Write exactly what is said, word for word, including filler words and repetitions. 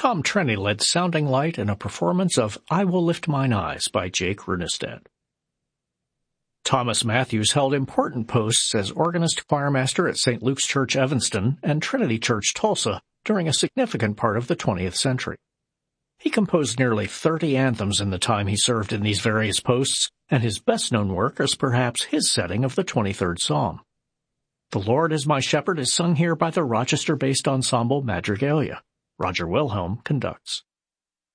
Tom Trenny led Sounding Light in a performance of I Will Lift Mine Eyes by Jake Runestad. Thomas Matthews held important posts as organist choirmaster at Saint Luke's Church Evanston and Trinity Church Tulsa during a significant part of the twentieth century. He composed nearly thirty anthems in the time he served in these various posts, and his best-known work is perhaps his setting of the twenty-third Psalm. The Lord is My Shepherd is sung here by the Rochester-based ensemble Madrigalia. Roger Wilhelm conducts.